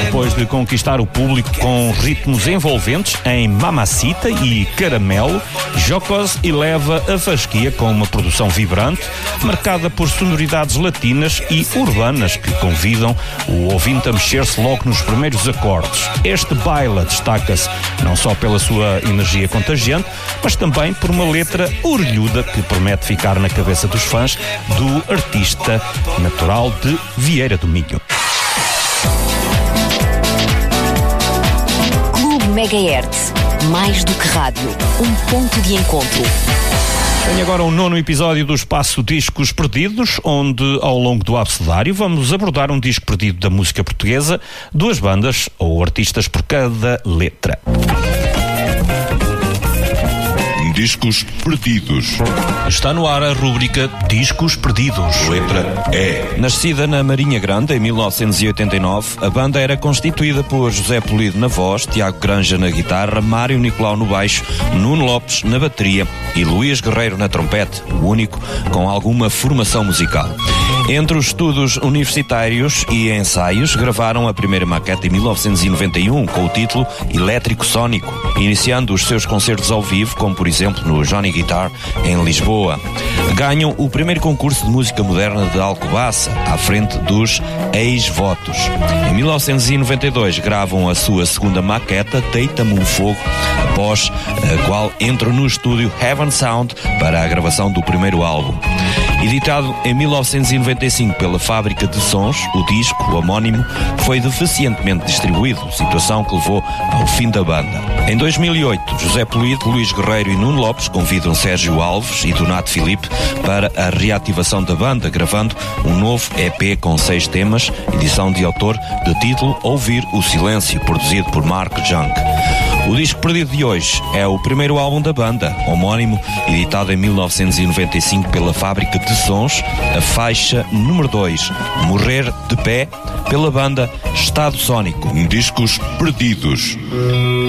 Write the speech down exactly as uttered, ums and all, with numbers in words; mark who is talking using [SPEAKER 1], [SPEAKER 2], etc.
[SPEAKER 1] Depois de conquistar o público com ritmos envolventes em Mamacita e Caramelo, Jocose eleva a fasquia com uma produção vibrante, marcada por sonoridades latinas e urbanas que convidam o ouvinte a mexer-se logo nos primeiros acordes. Este baila destaca-se não só pela sua energia contagiante, mas também por uma letra orelhuda que promete ficar na cabeça dos fãs do artista natural de Vieira do Minho.
[SPEAKER 2] Clube Megahertz, mais do que rádio, um ponto de encontro.
[SPEAKER 1] Tem agora o nono episódio do Espaço Discos Perdidos, onde, ao longo do abecedário, vamos abordar um disco perdido da música portuguesa, duas bandas ou artistas por cada letra.
[SPEAKER 3] Discos Perdidos.
[SPEAKER 1] Está no ar a rúbrica Discos Perdidos.
[SPEAKER 3] Letra E.
[SPEAKER 1] Nascida na Marinha Grande em mil novecentos e oitenta e nove, a banda era constituída por José Polido na voz, Tiago Granja na guitarra, Mário Nicolau no baixo, Nuno Lopes na bateria e Luís Guerreiro na trompete, o único com alguma formação musical. Entre os estudos universitários e ensaios, gravaram a primeira maquete em mil novecentos e noventa e um com o título Elétrico Sónico, iniciando os seus concertos ao vivo, como por exemplo no Johnny Guitar, em Lisboa. Ganham o primeiro concurso de música moderna de Alcobaça, à frente dos ex-votos. Em mil novecentos e noventa e dois gravam a sua segunda maqueta, Deita-me um Fogo, após a qual entram no estúdio Heaven Sound para a gravação do primeiro álbum. Editado em mil novecentos e noventa e cinco pela Fábrica de Sons, o disco, homónimo, foi deficientemente distribuído, situação que levou ao fim da banda. Em dois mil e oito, José Polido, Luís Guerreiro e Nuno Lopes convidam Sérgio Alves e Donato Filipe para a reativação da banda, gravando um novo E P com seis temas, edição de autor de título Ouvir o Silêncio, produzido por Mark Junk. O disco perdido de hoje é o primeiro álbum da banda, homónimo, editado em mil novecentos e noventa e cinco pela Fábrica de Sons, a faixa número dois, Morrer de Pé, pela banda Estado Sónico.
[SPEAKER 3] Discos Perdidos.